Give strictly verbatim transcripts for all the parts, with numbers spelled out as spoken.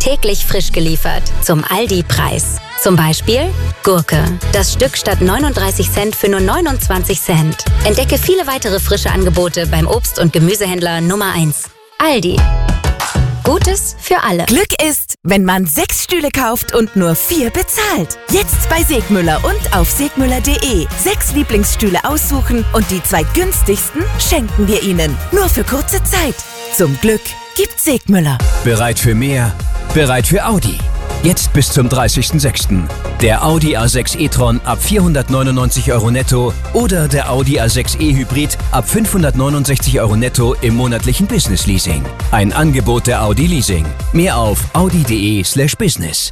täglich frisch geliefert. Zum Aldi-Preis. Zum Beispiel Gurke. Das Stück statt neununddreißig Cent für nur neunundzwanzig Cent. Entdecke viele weitere frische Angebote beim Obst- und Gemüsehändler Nummer eins. Aldi. Gutes für alle. Glück ist, wenn man sechs Stühle kauft und nur vier bezahlt. Jetzt bei Segmüller und auf segmüller punkt de. Sechs Lieblingsstühle aussuchen und die zwei günstigsten schenken wir Ihnen. Nur für kurze Zeit. Zum Glück gibt Segmüller. Bereit für mehr? Bereit für Audi. Jetzt bis zum dreißigsten sechsten Der Audi A sechs e-tron ab vierhundertneunundneunzig Euro netto oder der Audi A sechs e-Hybrid ab fünfhundertneunundsechzig Euro netto im monatlichen Business-Leasing. Ein Angebot der Audi Leasing. Mehr auf audi punkt de slash business.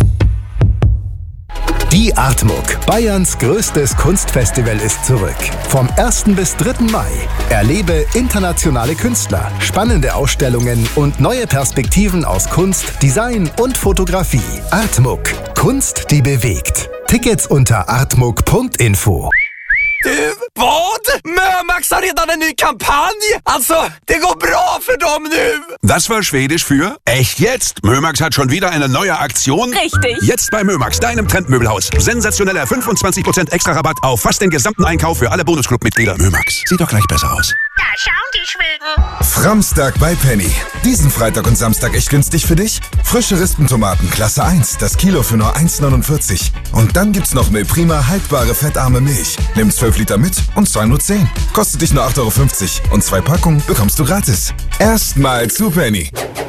Die Artmuck, Bayerns größtes Kunstfestival, ist zurück. Vom ersten bis dritten Mai. Erlebe internationale Künstler, spannende Ausstellungen und neue Perspektiven aus Kunst, Design und Fotografie. Artmuck, Kunst, die bewegt. Tickets unter artmuck punkt info. Du, vad? Mömax har redan en ny kampanj! Alltså, det går bra för dem nu! Das war Schwedisch für echt jetzt. Mömax hat schon wieder eine neue Aktion. Richtig. Jetzt bei Mömax, deinem Trendmöbelhaus. Sensationeller fünfundzwanzig Prozent extra Rabatt auf fast den gesamten Einkauf für alle Bonusclub-Mitglieder. Mömax, sieht doch gleich besser aus. Da schauen die Schweden. Framstag bei Penny. Diesen Freitag und Samstag echt günstig für dich? Frische Rispentomaten Klasse eins, das Kilo für nur eins neunundvierzig. Und dann gibt's noch Milprima haltbare fettarme Milch. Nimm zwölf Liter mit und zahl nur zehn. Kostet dich nur acht Euro fünfzig und zwei Packungen bekommst du gratis. Erstmal zu Penny.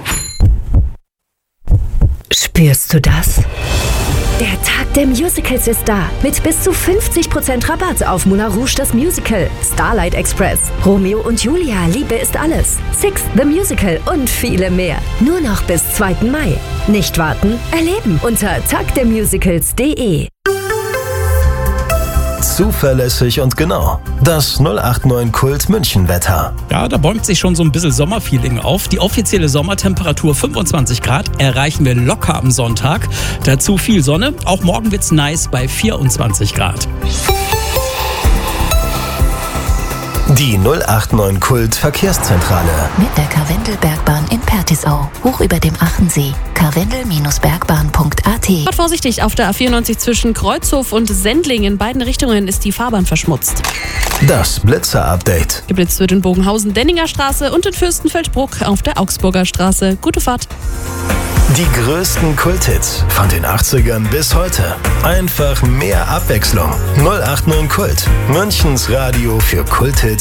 Spürst du das? Der Tag der Musicals ist da. Mit bis zu fünfzig Prozent Rabatt auf Moulin Rouge das Musical, Starlight Express, Romeo und Julia, Liebe ist alles, Six the Musical und viele mehr. Nur noch bis zweiten Mai. Nicht warten, erleben unter tag der musicals punkt de. Zuverlässig und genau. Das null acht neun Kult München Wetter. Ja, da bäumt sich schon so ein bisschen Sommerfeeling auf. Die offizielle Sommertemperatur fünfundzwanzig Grad erreichen wir locker am Sonntag. Dazu viel Sonne. Auch morgen wird's nice bei vierundzwanzig Grad. Die null acht neun Kult Verkehrszentrale. Mit der Karwendelbergbahn in Pertisau. Hoch über dem Achensee. karwendel Bergbahn punkt a t. Fahrt vorsichtig, auf der A vierundneunzig zwischen Kreuzhof und Sendling. In beiden Richtungen ist die Fahrbahn verschmutzt. Das Blitzer-Update. Geblitzt wird in Bogenhausen-Denninger Straße und in Fürstenfeldbruck auf der Augsburger Straße. Gute Fahrt. Die größten Kulthits von den achtzigern bis heute. Einfach mehr Abwechslung. null acht neun Kult. Münchens Radio für Kulthits